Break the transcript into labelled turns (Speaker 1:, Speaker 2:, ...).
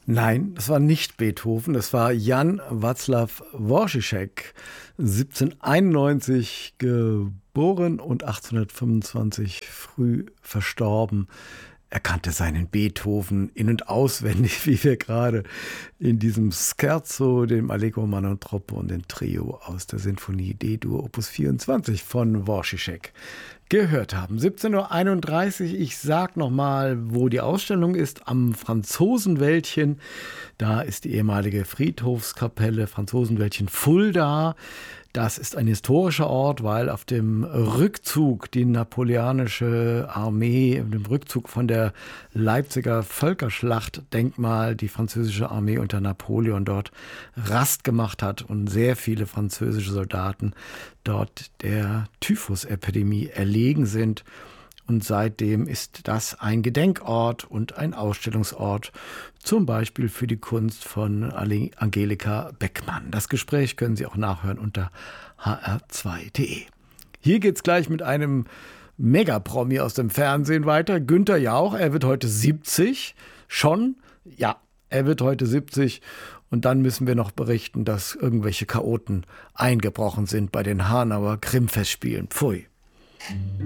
Speaker 1: Nein, das war nicht Beethoven, das war Jan Wacław Woršišek, 1791 geboren und 1825 früh verstorben. Er kannte seinen Beethoven in- und auswendig, wie wir gerade in diesem Scherzo, dem Allegro Manon Troppo und dem Trio aus der Sinfonie D-Dur Opus 24 von Woršišek gehört haben. 17:31 Uhr. Ich sag nochmal, wo die Ausstellung ist. Am Franzosenwäldchen. Da ist die ehemalige Friedhofskapelle Franzosenwäldchen Fulda. Das ist ein historischer Ort, weil auf dem Rückzug die napoleonische Armee, dem Rückzug von der Leipziger Völkerschlachtdenkmal, die französische Armee unter Napoleon dort Rast gemacht hat und sehr viele französische Soldaten dort der Typhusepidemie erlegen sind. Und seitdem ist das ein Gedenkort und ein Ausstellungsort, zum Beispiel für die Kunst von Angelika Beckmann. Das Gespräch können Sie auch nachhören unter hr2.de. Hier geht's gleich mit einem Megapromi aus dem Fernsehen weiter. Günther Jauch, er wird heute 70. Schon? Ja, er wird heute 70. Und dann müssen wir noch berichten, dass irgendwelche Chaoten eingebrochen sind bei den Hanauer Grimmfestspielen. Pfui.